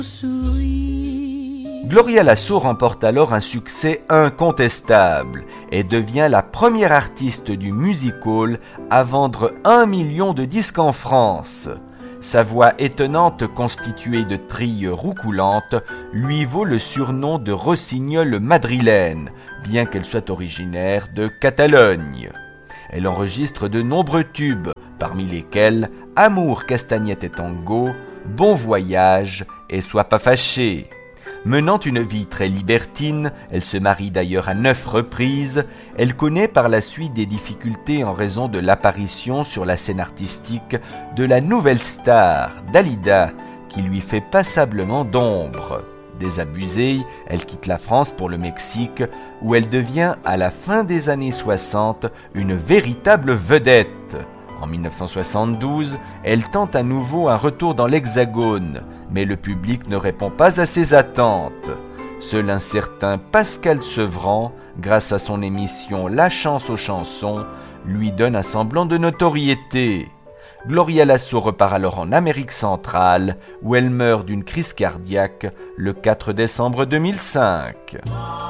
Gloria Lasso remporte alors un succès incontestable et devient la première artiste du music-hall à vendre 1 million de disques en France. Sa voix étonnante constituée de trilles roucoulantes lui vaut le surnom de rossignol madrilène, bien qu'elle soit originaire de Catalogne. Elle enregistre de nombreux tubes, parmi lesquels Amour, castagnette et tango, Bon voyage et Sois pas fâché. Menant une vie très libertine, elle se marie d'ailleurs à 9 reprises, elle connaît par la suite des difficultés en raison de l'apparition sur la scène artistique de la nouvelle star, Dalida, qui lui fait passablement d'ombre. Désabusée, elle quitte la France pour le Mexique, où elle devient à la fin des années 60 une véritable vedette. En 1972, elle tente à nouveau un retour dans l'Hexagone, mais le public ne répond pas à ses attentes. Seul un certain Pascal Sevran, grâce à son émission La Chance aux chansons, lui donne un semblant de notoriété. Gloria Lasso repart alors en Amérique centrale, où elle meurt d'une crise cardiaque le 4 décembre 2005.